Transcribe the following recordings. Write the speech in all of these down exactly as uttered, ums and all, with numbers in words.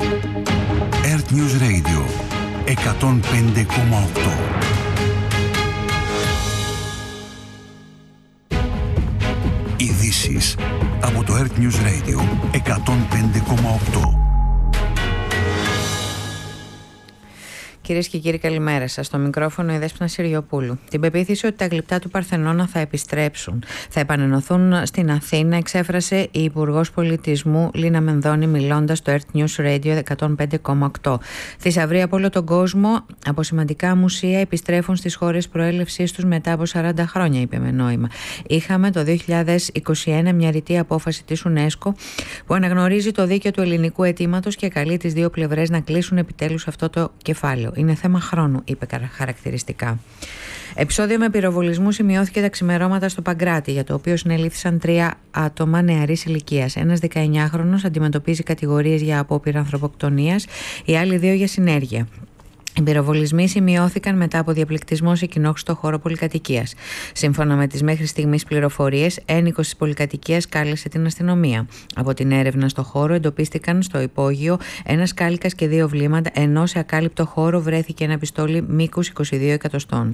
Earth News Radio εκατόν πέντε κόμμα οκτώ. Ειδήσεις από το Earth News Radio εκατόν πέντε κόμμα οκτώ. Κυρίες και κύριοι, καλημέρα σας. Στο μικρόφωνο η Δέσποινα Συριοπούλου. Την πεποίθηση ότι τα γλυπτά του Παρθενώνα θα επιστρέψουν, θα επανενωθούν στην Αθήνα, εξέφρασε η Υπουργός Πολιτισμού Λίνα Μενδώνη, μιλώντας στο Earth News Radio εκατόν πέντε κόμμα οκτώ. Θησαυροί από όλο τον κόσμο, από σημαντικά μουσεία, επιστρέφουν στις χώρες προέλευσής τους μετά από σαράντα χρόνια, είπε με νόημα. Είχαμε το δύο χιλιάδες είκοσι ένα μια ρητή απόφαση της UNESCO που αναγνωρίζει το δίκαιο του ελληνικού αιτήματος και καλεί τις δύο πλευρές να κλείσουν επιτέλους αυτό το κεφάλαιο. Είναι θέμα χρόνου, είπε χαρακτηριστικά. Επεισόδιο με πυροβολισμού σημειώθηκε τα ξημερώματα στο Παγκράτη, για το οποίο συνελήφθησαν τρία άτομα νεαρής ηλικίας. Ένας δεκαεννιάχρονος αντιμετωπίζει κατηγορίες για απόπειρα ανθρωποκτονίας, οι άλλοι δύο για συνέργεια. Οι πυροβολισμοί σημειώθηκαν μετά από διαπληκτισμό σε κοινόχρηστο χώρο πολυκατοικίας. Σύμφωνα με τις μέχρι στιγμής πληροφορίες, ένικος της πολυκατοικίας κάλεσε την αστυνομία. Από την έρευνα στο χώρο εντοπίστηκαν στο υπόγειο ένας κάλικας και δύο βλήματα, ενώ σε ακάλυπτο χώρο βρέθηκε ένα πιστόλι μήκους είκοσι δύο εκατοστών.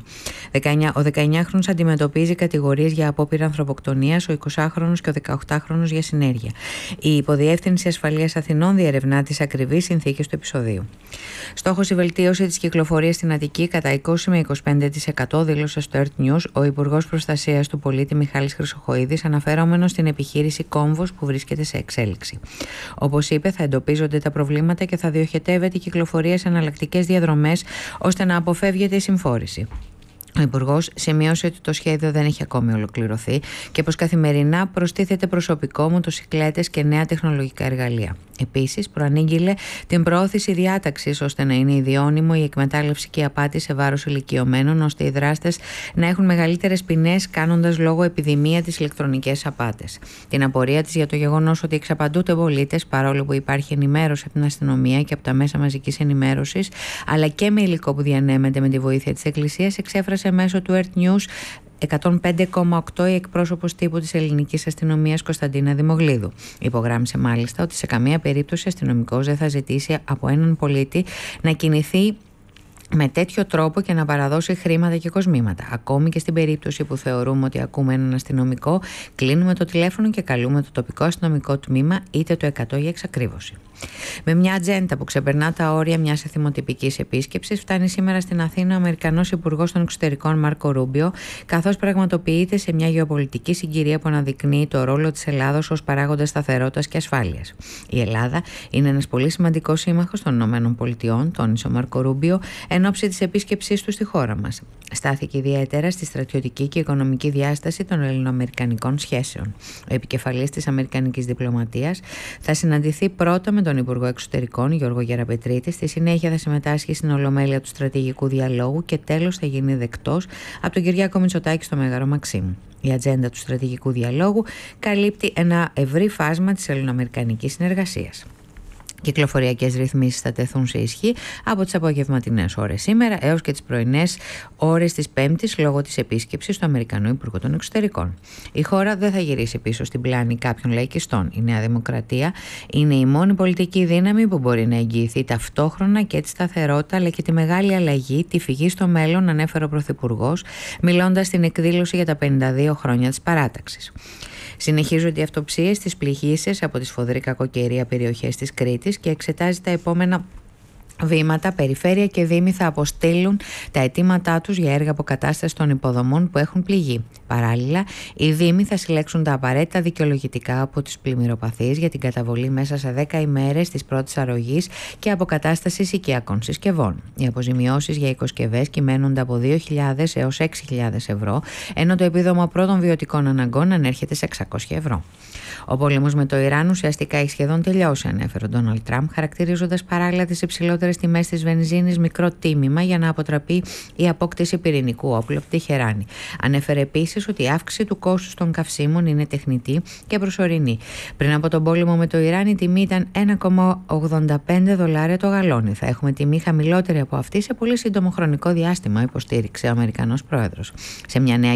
Ο δεκαεννιάχρονος αντιμετωπίζει κατηγορίες για απόπειρα ανθρωποκτονίας, ο εικοσάχρονος και ο δεκαοκτάχρονος για συνέργεια. Η Υποδιεύθυνση Ασφαλείας Αθηνών διερευνά τις ακριβείς συνθήκες του επεισοδίου. Στόχος η βελτίωση της κυκλοφορίας στην Αττική κατά είκοσι με είκοσι πέντε τοις εκατό, δήλωσε στο Earth News ο Υπουργός Προστασίας του Πολίτη Μιχάλης Χρυσοχοΐδης, αναφερόμενος στην επιχείρηση Κόμβος που βρίσκεται σε εξέλιξη. Όπως είπε, θα εντοπίζονται τα προβλήματα και θα διοχετεύεται η κυκλοφορία σε εναλλακτικές διαδρομές ώστε να αποφεύγεται η συμφόρηση. Ο Υπουργός σημείωσε ότι το σχέδιο δεν έχει ακόμη ολοκληρωθεί και πως καθημερινά προστίθεται προσωπικό, μοτοσικλέτες και νέα τεχνολογικά εργαλεία. Επίσης, προανήγγειλε την προώθηση διάταξης ώστε να είναι ιδιώνυμο η εκμετάλλευση και η απάτη σε βάρος ηλικιωμένων, ώστε οι δράστες να έχουν μεγαλύτερες ποινές, κάνοντας λόγο επιδημία τις ηλεκτρονικές απάτες. Την απορία της για το γεγονός ότι εξαπαντούνται πολίτες, παρόλο που υπάρχει ενημέρωση από την αστυνομία και από τα μέσα μαζικής ενημέρωσης, αλλά και με υλικό που διανέμεται με τη βοήθεια της Εκκλησίας, εξέφρασε μέσω του Earth News εκατόν πέντε κόμμα οκτώ η εκπρόσωπος τύπου της ελληνικής αστυνομίας Κωνσταντίνα Δημογλίδου. Υπογράμμισε μάλιστα ότι σε καμία περίπτωση αστυνομικός δεν θα ζητήσει από έναν πολίτη να κινηθεί με τέτοιο τρόπο και να παραδώσει χρήματα και κοσμήματα. Ακόμη και στην περίπτωση που θεωρούμε ότι ακούμε έναν αστυνομικό, κλείνουμε το τηλέφωνο και καλούμε το τοπικό αστυνομικό τμήμα είτε το εκατό για εξακρίβωση. Με μια ατζέντα που ξεπερνά τα όρια μιας εθιμοτυπικής επίσκεψης, φτάνει σήμερα στην Αθήνα ο Αμερικανός Υπουργός των Εξωτερικών Μάρκο Ρούμπιο, καθώς πραγματοποιείται σε μια γεωπολιτική συγκυρία που αναδεικνύει το ρόλο της Ελλάδος ως παράγοντα σταθερότητας και ασφάλειας. Η Ελλάδα είναι ένας πολύ σημαντικός σύμμαχος των ΗΠΑ, τόνισε ο Μάρκο Ρούμπιο, εν ώψη της επίσκεψής του στη χώρα μας. Στάθηκε ιδιαίτερα στη στρατιωτική και οικονομική διάσταση των ελληνοαμερικανικών σχέσεων. Ο επικεφαλής της αμερικανικής διπλωματίας θα συναντηθεί πρώτα με τον Υπουργό Εξωτερικών Γιώργο Γεραπετρίτη, στη συνέχεια θα συμμετάσχει στην Ολομέλεια του Στρατηγικού Διαλόγου και τέλος θα γίνει δεκτός από τον Κυριάκο Μητσοτάκη στο Μέγαρο Μαξίμου. Η ατζέντα του Στρατηγικού Διαλόγου καλύπτει ένα ευρύ φάσμα της ελληνοαμερικανικής συνεργασίας. Κυκλοφοριακές ρυθμίσεις θα τεθούν σε ισχύ από τις απογευματινές ώρες σήμερα έως και τις πρωινές ώρες της Πέμπτης λόγω της επίσκεψης του Αμερικανού Υπουργού των Εξωτερικών. Η χώρα δεν θα γυρίσει πίσω στην πλάνη κάποιων λαϊκιστών. Η Νέα Δημοκρατία είναι η μόνη πολιτική δύναμη που μπορεί να εγγυηθεί ταυτόχρονα και τη σταθερότητα αλλά και τη μεγάλη αλλαγή, τη φυγή στο μέλλον, ανέφερε ο Πρωθυπουργός, μιλώντας στην εκδήλωση για τα πενήντα δύο χρόνια της παράταξης. Συνεχίζονται οι αυτοψίες στις πληγήσεις από τη σφοδρή κακοκαιρία περιοχές της Κρήτης και εξετάζει τα επόμενα βήματα. Περιφέρεια και Δήμοι θα αποστείλουν τα αιτήματά τους για έργα αποκατάσταση των υποδομών που έχουν πληγεί. Παράλληλα, οι Δήμοι θα συλλέξουν τα απαραίτητα δικαιολογητικά από τους πλημμυροπαθείς για την καταβολή μέσα σε δέκα ημέρες της πρώτης αρρωγής και αποκατάστασης οικιακών συσκευών. Οι αποζημιώσεις για οικοσκευές κυμαίνονται από δύο χιλιάδες έως έξι χιλιάδες ευρώ, ενώ το επίδομα πρώτων βιωτικών αναγκών ανέρχεται σε εξακόσια ευρώ. Ο πόλεμος με το Ιράν ουσιαστικά έχει σχεδόν τελειώσει, ανέφερε ο Ντόναλντ Τραμπ, χαρακτηρίζοντας παράλληλα τις υψηλότερες τιμές της βενζίνης μικρό τίμημα για να αποτραπεί η απόκτηση πυρηνικού όπλου από τη Τεχεράνη. Ανέφερε επίσης ότι η αύξηση του κόστους των καυσίμων είναι τεχνητή και προσωρινή. Πριν από τον πόλεμο με το Ιράν, η τιμή ήταν ένα κόμμα ογδόντα πέντε δολάρια το γαλόνι. Θα έχουμε τιμή χαμηλότερη από αυτή σε πολύ σύντομο χρονικό διάστημα, υποστήριξε ο Αμερικανός πρόεδρος. Σε μια νέα